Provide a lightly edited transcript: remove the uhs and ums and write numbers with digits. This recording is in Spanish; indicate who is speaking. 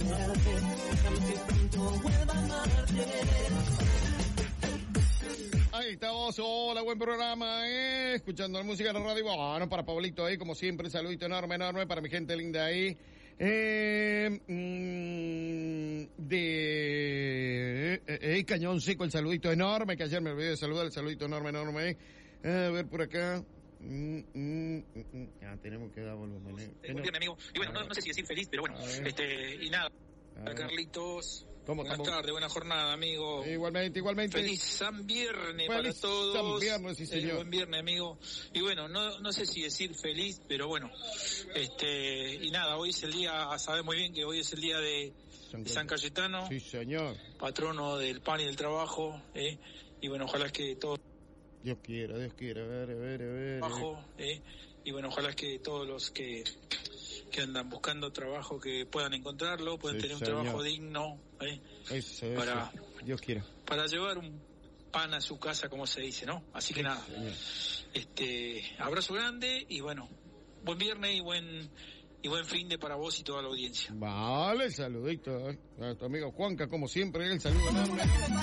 Speaker 1: quererte, déjame que pronto vuelva a amarte.
Speaker 2: Ahí estamos, hola, buen programa, escuchando la música de la radio. Bueno, para Pablito ahí, como siempre, un saludito enorme para mi gente linda ahí. Cañón Seco, el saludito enorme, que ayer me olvidé de saludar, el saludito enorme. A ver por acá. Ya tenemos que dar volumen.
Speaker 3: Bien, amigo. Y bueno, no sé si decir feliz, pero bueno, y nada. Carlitos, buenas tardes, buena jornada, amigo.
Speaker 2: Igualmente.
Speaker 3: Feliz San Viernes para todos.
Speaker 2: San Viernes, sí, señor.
Speaker 3: Buen viernes, amigo. Y bueno, no sé si decir feliz, pero bueno, y nada, hoy es el día, sabes muy bien que hoy es el día de San Cayetano.
Speaker 2: Sí, señor.
Speaker 3: Patrono del pan y del trabajo, y bueno, ojalá que todos.
Speaker 2: Dios quiera, a ver.
Speaker 3: Y bueno, ojalá que todos los que andan buscando trabajo que puedan encontrarlo, puedan tener un trabajo digno,
Speaker 2: Eso. Dios quiera.
Speaker 3: Para llevar un pan a su casa, como se dice, ¿no? Así que nada, abrazo grande y bueno, buen viernes y buen fin de para vos y toda la audiencia.
Speaker 2: Vale, saludito a tu amigo Juanca, como siempre, el saludo enorme.